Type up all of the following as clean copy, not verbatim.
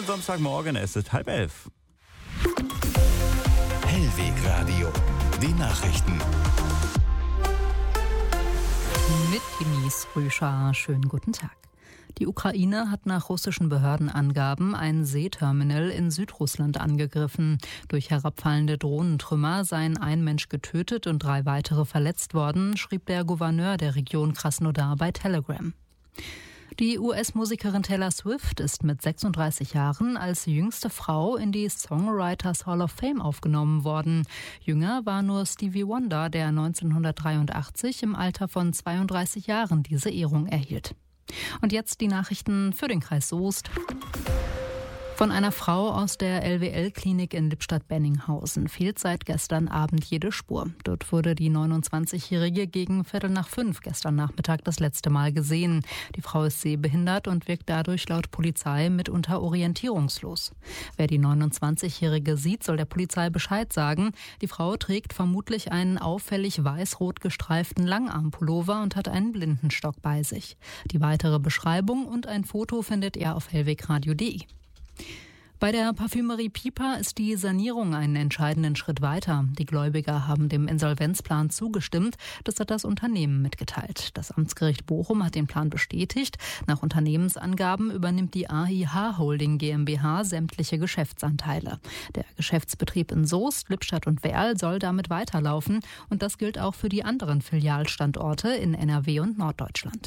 Schönen Samstagmorgen, es ist 10:30. Hellweg Radio, die Nachrichten. Mit Denise Rüscher, schönen guten Tag. Die Ukraine hat nach russischen Behördenangaben ein Seeterminal in Südrussland angegriffen. Durch herabfallende Drohnentrümmer seien ein Mensch getötet und 3 weitere verletzt worden, schrieb der Gouverneur der Region Krasnodar bei Telegram. Die US-Musikerin Taylor Swift ist mit 36 Jahren als jüngste Frau in die Songwriters Hall of Fame aufgenommen worden. Jünger war nur Stevie Wonder, der 1983 im Alter von 32 Jahren diese Ehrung erhielt. Und jetzt die Nachrichten für den Kreis Soest. Von einer Frau aus der LWL-Klinik in Lippstadt-Benninghausen fehlt seit gestern Abend jede Spur. Dort wurde die 29-Jährige gegen 4:45 gestern Nachmittag das letzte Mal gesehen. Die Frau ist sehbehindert und wirkt dadurch laut Polizei mitunter orientierungslos. Wer die 29-Jährige sieht, soll der Polizei Bescheid sagen. Die Frau trägt vermutlich einen auffällig weiß-rot gestreiften Langarmpullover und hat einen Blindenstock bei sich. Die weitere Beschreibung und ein Foto findet ihr auf hellwegradio.de. Bei der Parfümerie Piper ist die Sanierung einen entscheidenden Schritt weiter. Die Gläubiger haben dem Insolvenzplan zugestimmt. Das hat das Unternehmen mitgeteilt. Das Amtsgericht Bochum hat den Plan bestätigt. Nach Unternehmensangaben übernimmt die AIH Holding GmbH sämtliche Geschäftsanteile. Der Geschäftsbetrieb in Soest, Lippstadt und Werl soll damit weiterlaufen. Und das gilt auch für die anderen Filialstandorte in NRW und Norddeutschland.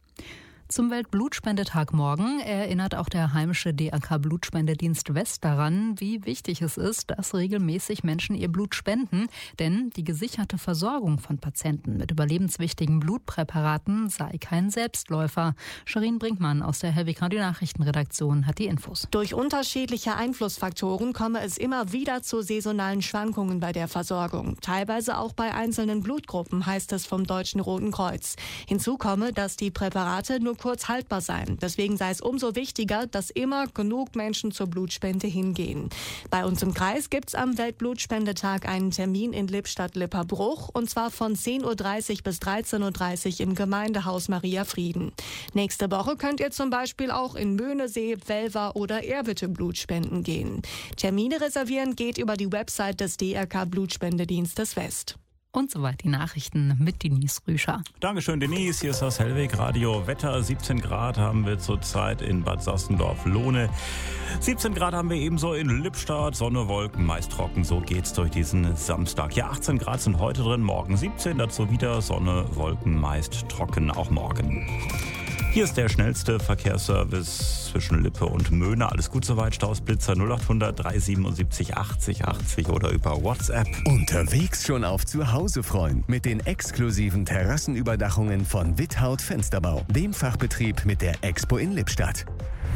Zum Weltblutspendetag morgen erinnert auch der heimische DRK-Blutspendedienst West daran, wie wichtig es ist, dass regelmäßig Menschen ihr Blut spenden. Denn die gesicherte Versorgung von Patienten mit überlebenswichtigen Blutpräparaten sei kein Selbstläufer. Sherin Brinkmann aus der Hellweg Radio Nachrichtenredaktion hat die Infos. Durch unterschiedliche Einflussfaktoren komme es immer wieder zu saisonalen Schwankungen bei der Versorgung. Teilweise auch bei einzelnen Blutgruppen, heißt es vom Deutschen Roten Kreuz. Hinzu komme, dass die Präparate nur kurz haltbar seien. Deswegen sei es umso wichtiger, dass immer genug Menschen zur Blutspende hingehen. Bei uns im Kreis gibt es am Weltblutspendetag einen Termin in Lippstadt-Lipperbruch und zwar von 10:30 bis 13:30 im Gemeindehaus Maria Frieden. Nächste Woche könnt ihr zum Beispiel auch in Möhnesee, Welver oder Erwitte Blut spenden gehen. Termine reservieren geht über die Website des DRK Blutspendedienstes West. Und soweit die Nachrichten mit Denise Rüscher. Dankeschön, Denise. Hier ist das Hellweg Radio. Wetter 17 Grad haben wir zurzeit in Bad Sassendorf-Lohne. 17 Grad haben wir ebenso in Lippstadt. Sonne, Wolken, meist trocken. So geht's durch diesen Samstag. Ja, 18 Grad sind heute drin, morgen 17. Dazu wieder Sonne, Wolken, meist trocken, auch morgen. Hier ist der schnellste Verkehrsservice zwischen Lippe und Möhne. Alles gut soweit. Stausblitzer 0800 377 80 80 oder über WhatsApp. Unterwegs schon auf Zuhause freuen mit den exklusiven Terrassenüberdachungen von Withaut Fensterbau, dem Fachbetrieb mit der Expo in Lippstadt.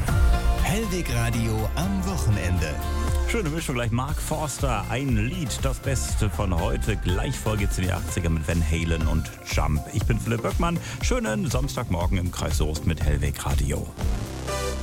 Hellweg Radio am Wochenende. Schöne Mischung, gleich Mark Forster, ein Lied, das Beste von heute. Gleich vor geht's in die 80er mit Van Halen und Jump. Ich bin Philipp Böckmann. Schönen Samstagmorgen im Kreis Soest mit Hellweg Radio.